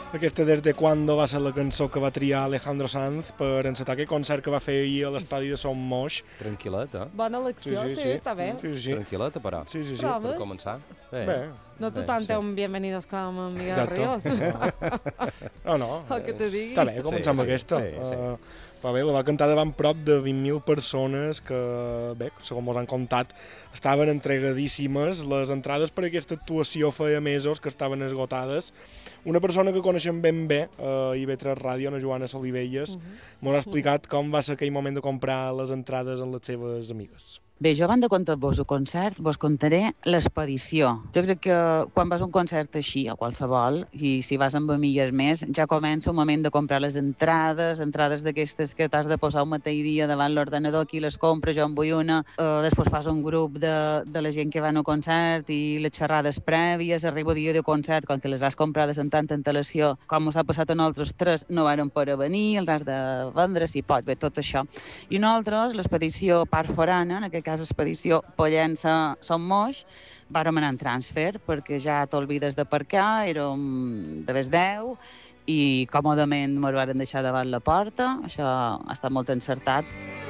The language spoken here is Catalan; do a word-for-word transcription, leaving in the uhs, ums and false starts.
aquesta Desde Cuando va ser la cançó que va triar Alejandro Sanz per encetar aquest concert que va fer ahir a l'estadi de Son Moix. Tranquil·leta. Bona elecció, sí, sí, sí, està bé. Sí, sí. Tranquil·leta, però. Sí, sí, sí. Però, Per començar. Bé. bé. No tothom té un bienvenidos com Miguel Exacto. Ríos. No, no. El que te digui. Està bé, començar amb sí, aquesta. Sí, sí. Uh, però bé, la va cantar davant prop de vint mil persones que, bé, segons ens han contat, estaven entregadíssimes. Les entrades per aquesta actuació feia mesos que estaven esgotades. Una persona que coneixem ben bé a I V tres Ràdio, la Joana Solivelles, uh -huh. m'ha explicat com va ser aquell moment de comprar les entrades amb les seves amigues. Bé, jo abans de contar-vos el concert, vos contaré l'expedició. Jo crec que quan vas a un concert així, a qualsevol, i si vas amb amigues més, ja comença el moment de comprar les entrades, entrades d'aquestes que t'has de posar un mateix dia davant l'ordenador, qui les compra, jo en vull una, uh, després fas un grup de, de la gent que va al concert i les xerrades prèvies, arriba el dia de concert, quan que les has comprades en tanta antelació, com us ha passat a nosaltres tres, no varen poder venir, els has de vendre si pot, bé, tot això. I nosaltres, l'expedició Part Forana, en aquest cas expedició Pollença Son Moix, vàrem anar en transfer perquè ja t'olvides d'aparcar, érem de les deu i còmodament ens varen deixar davant la porta, això ha estat molt encertat.